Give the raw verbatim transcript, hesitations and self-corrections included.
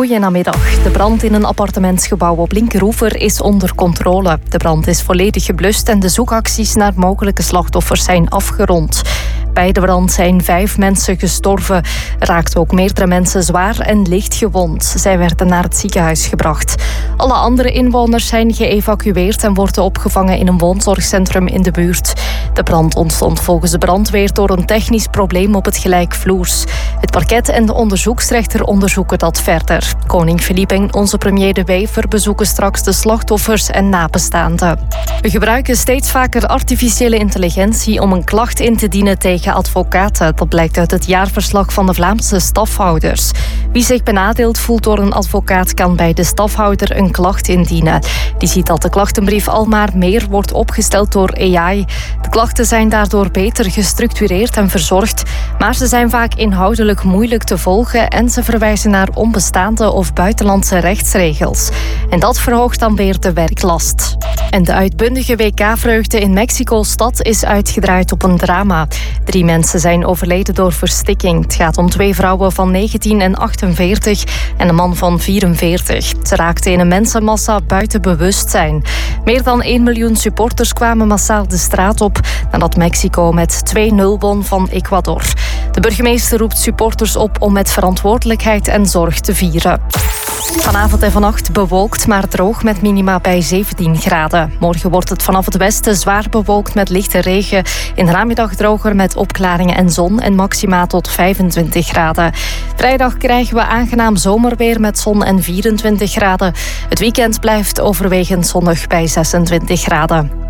Goedenamiddag. De brand in een appartementsgebouw op Linkeroever is onder controle. De brand is volledig geblust en de zoekacties naar mogelijke slachtoffers zijn afgerond. Bij de brand zijn vijf mensen gestorven. Er raakten ook meerdere mensen zwaar en licht gewond. Zij werden naar het ziekenhuis gebracht. Alle andere inwoners zijn geëvacueerd en worden opgevangen in een woonzorgcentrum in de buurt. De brand ontstond volgens de brandweer door een technisch probleem op het gelijkvloers. Het parket en de onderzoeksrechter onderzoeken dat verder. Koning Filip en onze premier De Wever bezoeken straks de slachtoffers en nabestaanden. We gebruiken steeds vaker artificiële intelligentie om een klacht in te dienen tegen advocaten. Dat blijkt uit het jaarverslag van de Vlaamse stafhouders. Wie zich benadeeld voelt door een advocaat kan bij de stafhouder een klacht indienen. Die ziet dat de klachtenbrief al maar meer wordt opgesteld door A I. De klachten zijn daardoor beter gestructureerd en verzorgd, maar ze zijn vaak inhoudelijk moeilijk te volgen en ze verwijzen naar onbestaande of buitenlandse rechtsregels. En dat verhoogt dan weer de werklast. En de uitbundige W K-vreugde in Mexico-stad is uitgedraaid op een drama. Drie mensen zijn overleden door verstikking. Het gaat om twee vrouwen van negentien en achtenveertig en een man van vierenveertig. Ze raakten in een mensenmassa buiten bewustzijn. Meer dan één miljoen supporters kwamen massaal de straat op nadat Mexico met twee nul won van Ecuador. De burgemeester roept supporters op om met verantwoordelijkheid en zorg te vieren. Vanavond en vannacht bewolkt, maar droog met minima bij zeventien graden. Morgen wordt het vanaf het westen zwaar bewolkt met lichte regen. In de namiddag droger met opklaringen en zon en maxima tot vijfentwintig graden. Vrijdag krijgen we aangenaam zomerweer met zon en vierentwintig graden. Het weekend blijft overwegend zonnig bij zesentwintig graden.